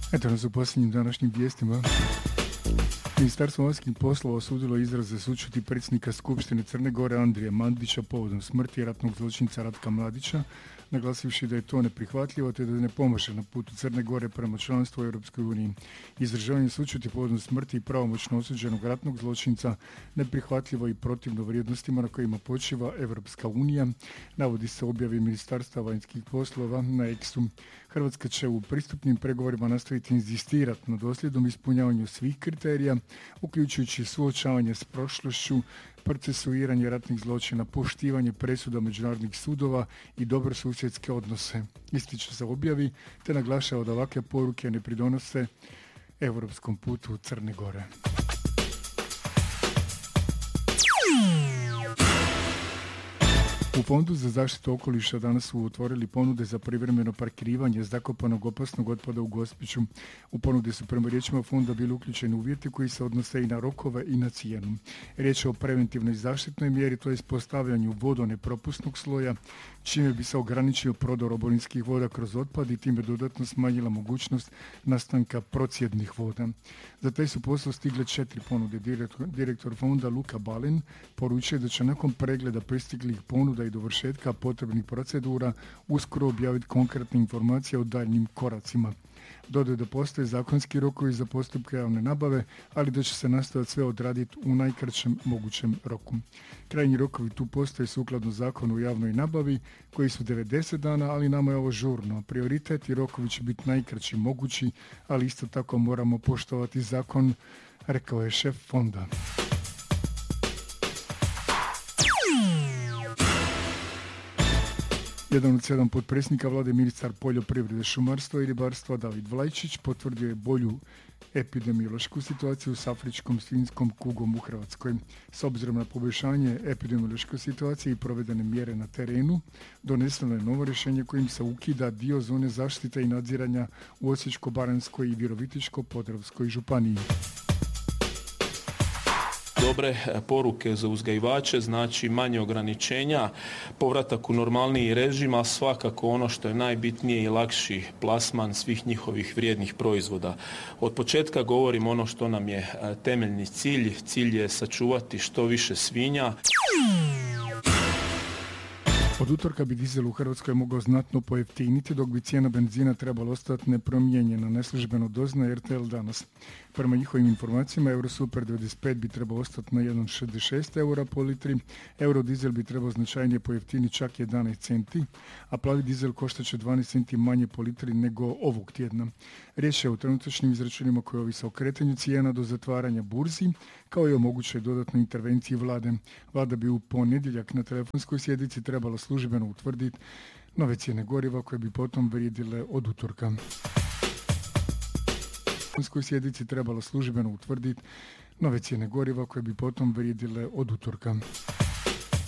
Eto nas u posljednjim današnjim vijestima. Ministarstvo vanjskih poslova osudilo izraze sućuti predsjednika Skupštine Crne Gore Andrije Mandića povodom smrti ratnog zločinca Ratka Mladića, naglasivši da je to neprihvatljivo te da ne pomaže na putu Crne Gore prema članstvu u Europskoj uniji. Izražavanje sućuti povodom smrti i pravomoćno osuđenog ratnog zločinca neprihvatljivo i protivno vrijednostima na kojima počiva Europska unija, navodi se u objavi Ministarstva vanjskih poslova na X-u. Hrvatska će u pristupnim pregovorima nastaviti inzistirati na dosljednom ispunjavanju svih kriterija, uključujući suočavanje s prošlošću, procesuiranje ratnih zločina, poštivanje presuda međunarodnih sudova i dobrosusjedske odnose. Ističe se objavi te naglašava da ovakve poruke ne pridonose europskom putu Crne Gore. U Fondu za zaštitu okoliša danas su otvorili ponude za privremeno parkirivanje zakopanog opasnog otpada u Gospiću. U ponude su prema riječima fonda bili uključeni uvjeti koji se odnose i na rokove i na cijenu. Riječ je o preventivnoj zaštitnoj mjeri, to je postavljanju vodonepropusnog sloja, čime bi se ograničio prodor oborinskih voda kroz otpad i time dodatno smanjila mogućnost nastanka procjednih voda. Za taj su posao stigle 4 ponude. Direktor fonda Luka Balin poručuje da će nakon pregleda pristiglih ponuda i dovršetka potrebnih procedura uskoro objaviti konkretne informacije o daljnjim koracima. Dodaje da postoje zakonski rokovi za postupke javne nabave, ali da će se nastojati sve odraditi u najkraćem mogućem roku. Krajnji rokovi tu postoje sukladno zakonu o javnoj nabavi, koji su 90 dana, ali nama je ovo žurno. Prioritet i rokovi će biti najkraći mogući, ali isto tako moramo poštovati zakon, rekao je šef fonda. Jedan od 7 potpredsjednika vlade, ministar poljoprivrede, šumarstva i ribarstva David Vlajčić potvrdio je bolju epidemiološku situaciju s afričkom svinjskom kugom u Hrvatskoj. S obzirom na poboljšanje epidemiološke situacije i provedene mjere na terenu, doneseno je novo rješenje kojim se ukida dio zone zaštite i nadziranja u Osječko-baranjskoj i Virovitičko-podravskoj županiji. Dobre poruke za uzgajivače, znači manje ograničenja, povratak u normalniji režim, a svakako ono što je najbitnije i lakši plasman svih njihovih vrijednih proizvoda. Od početka govorim ono što nam je temeljni cilj. Cilj je sačuvati što više svinja. Od utorka bi dizel u Hrvatskoj mogao znatno pojeftiniti, dok bi cijena benzina trebala ostati nepromijenjena, neslužbeno doznaje RTL danas. Prema njihovim informacijama, Eurosuper 95 bi trebao ostati na 1,66 eura po litri, Eurodizel bi trebao značajnije pojeftiniti čak 11 centi, a plavi dizel koštat će 12 centi manje po litri nego ovog tjedna. Riječ je o trenutačnim izračunima koji ovise o kretanju cijena do zatvaranja burzi, kao i o mogućoj dodatnoj intervenciji vlade. Vlada bi u ponedjeljak na telefonskoj sjednici trebala službeno utvrditi nove cijene goriva koje bi potom vrijedile od utorka. Na sjednici trebalo službeno utvrditi nove cijene goriva koje bi potom vrijedile od utorka.